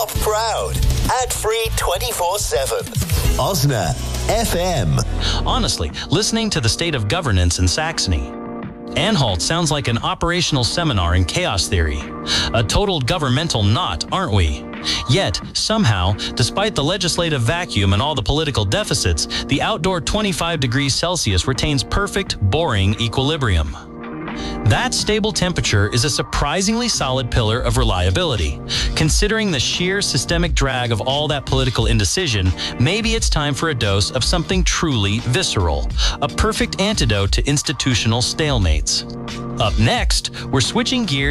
Shop proud. Ad-free 24/7. Osna FM. Honestly, listening to the state of governance in Saxony, Anhalt sounds like an operational seminar in chaos theory. A total governmental knot, aren't we? Yet, somehow, despite the legislative vacuum and all the political deficits, the outdoor 25 degrees Celsius retains perfect, boring equilibrium. That stable temperature is a surprisingly solid pillar of reliability. Considering the sheer systemic drag of all that political indecision, maybe it's time for a dose of something truly visceral, a perfect antidote to institutional stalemates. Up next, we're switching gears